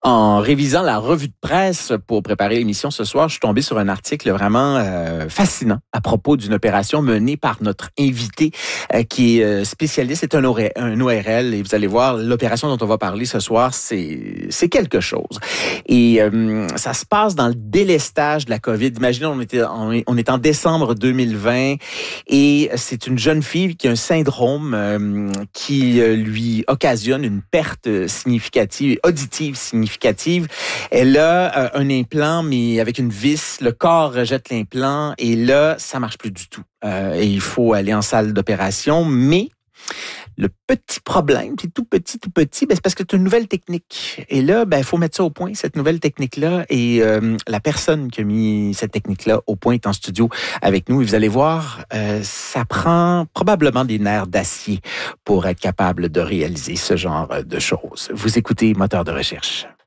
En révisant la revue de presse pour préparer l'émission ce soir, je suis tombé sur un article vraiment fascinant à propos d'une opération menée par notre invité qui est spécialiste. C'est un ORL et vous allez voir, l'opération dont on va parler ce soir, c'est quelque chose. Et ça se passe dans le délestage de la COVID. Imaginez, on est en décembre 2020 et c'est une jeune fille qui a un syndrome qui lui occasionne une perte significative, auditive significative. Elle a un implant, mais avec une vis. Le corps rejette l'implant et là, ça marche plus du tout. Et il faut aller en salle d'opération. Mais le petit problème, c'est tout petit, c'est parce que c'est une nouvelle technique. Et là, il faut mettre ça au point, cette nouvelle technique-là. Et la personne qui a mis cette technique-là au point est en studio avec nous. Et vous allez voir, ça prend probablement des nerfs d'acier pour être capable de réaliser ce genre de choses. Vous écoutez Moteur de recherche.